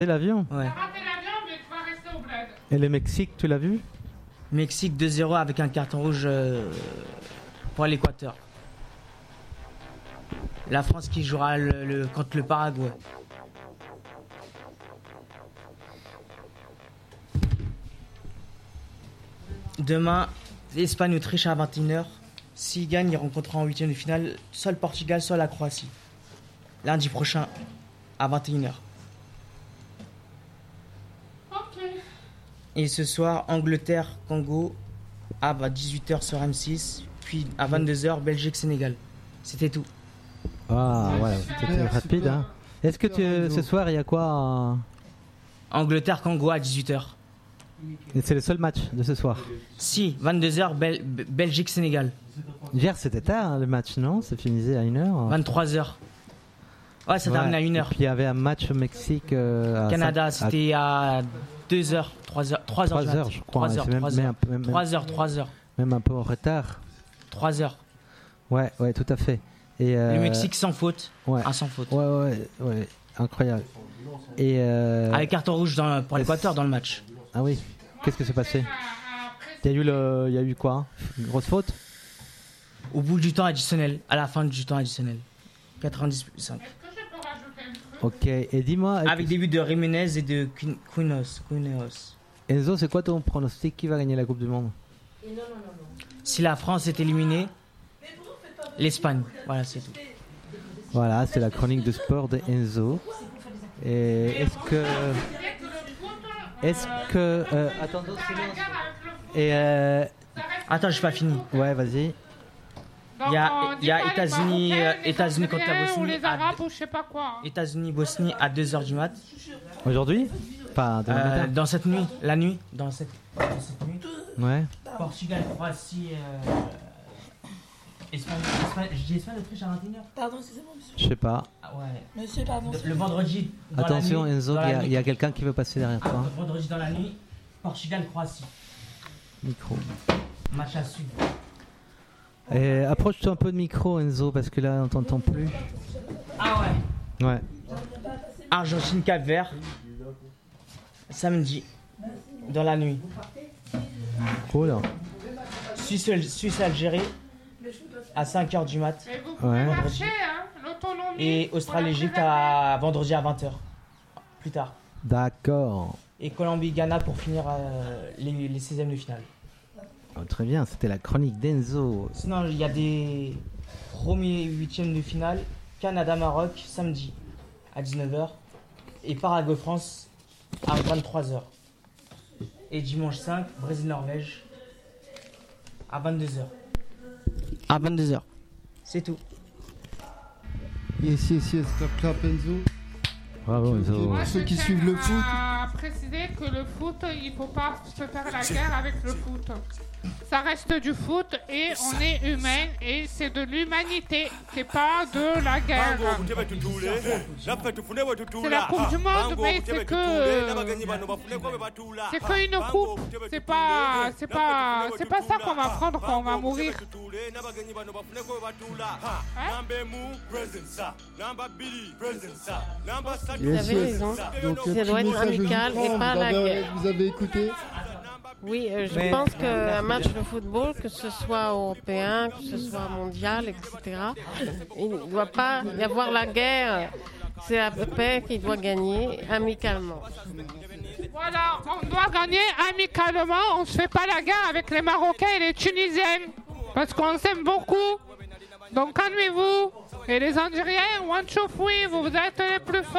Et l'avion? Ouais. T'as raté l'avion, mais tu vas rester au bled. Et le Mexique, tu l'as vu? Mexique 2-0 avec un carton rouge pour l'Équateur. La France qui jouera contre le Paraguay. Demain, l'Espagne-Autriche à 21h. S'ils gagnent, ils rencontreront en huitième de finale soit le Portugal, soit la Croatie. Lundi prochain à 21h. Ok. Et ce soir, Angleterre-Congo à 18h sur M6. Puis à 22h, Belgique-Sénégal. C'était tout. Ah, ouais, c'était rapide, hein. Est-ce que ce soir, il y a quoi Angleterre-Congo à 18h. Et c'est le seul match de ce soir. Si, 22h, Belgique-Sénégal. Hier, c'était tard, hein, le match, non? Ça finissait à 1h. 23h. Ouais, ça termine à 1h. Et puis il y avait un match au Mexique. Canada, c'était à 2h, 3h, 3h, je crois. 3h. Même un peu en retard. 3h. Ouais, tout à fait. Et le Mexique sans faute. Ouais. Sans faute. Ouais, incroyable. Et avec carton rouge pour l'Équateur dans le match. Ah oui. Qu'est-ce qui s'est passé? Il y a eu quoi? Une grosse faute? Au bout du temps additionnel, à la fin du temps additionnel. 90+5. Ok, et dis-moi... Avec des buts de Jiménez et de Quinteros. Enzo, c'est quoi ton pronostic? Qui va gagner la Coupe du Monde? Si la France est éliminée, l'Espagne. Voilà, c'est tout. Voilà, c'est la chronique de sport de Enzo. Et est-ce que... attends, silence. Et attends, j'ai pas fini. Ouais, vas-y. Il y a États-Unis contre la Bosnie. Ou les Arabes ou je sais pas quoi. États-Unis-Bosnie à 2h du mat. Aujourd'hui? Pas demain matin. Dans cette nuit. La nuit. Dans cette nuit. Ouais. Portugal, Croatie, Espagne. Je dis Espagne, Autriche à 21h. Pardon, excusez-moi, monsieur. Je sais pas. Ah ouais. Monsieur, pardon. Le vendredi. Attention, nuit, Enzo, il y a quelqu'un qui veut passer derrière toi. Le vendredi dans la nuit. Portugal, Croatie. Micro. Match à suivre. Et approche-toi un peu de micro, Enzo, parce que là, on t'entend plus. Ah ouais. Ouais. Argentine, Cap-Vert. Samedi. Dans la nuit. Cool. Suisse, Algérie. À 5h du mat. Mais vous pouvez marcher, hein, l'autonomie. Et Australie-Égypte à vendredi à 20h. Plus tard. D'accord. Et Colombie-Ghana pour finir les 16e de finale. Oh, très bien, c'était la chronique d'Enzo. Sinon, il y a des premiers 8e de finale. Canada-Maroc, samedi à 19h. Et Paraguay-France à 23h. Et dimanche 5, Brésil-Norvège à 22h. À 22h. C'est tout. Yes, stop clap Enzo. Bravo Enzo. Moi, Ceux qui je suivent le tiens foot. à préciser que le foot, il faut pas se faire la guerre avec le foot. Ça reste du foot et on est humain et c'est de l'humanité, c'est pas de la guerre. C'est la Coupe du Monde, mais c'est qu'une coupe. C'est pas ça qu'on va prendre quand on va mourir. Hein? Vous avez raison. Ça doit être amical et pas la guerre. Vous avez écouté? Oui, je pense qu'un match de football, que ce soit européen, que ce soit mondial, etc., il ne doit pas y avoir la guerre. C'est la paix qui doit gagner amicalement. Voilà, on doit gagner amicalement. On ne se fait pas la guerre avec les Marocains et les Tunisiens. Parce qu'on s'aime beaucoup. Donc calmez-vous. Et les Algériens, one two three, vous êtes les plus forts.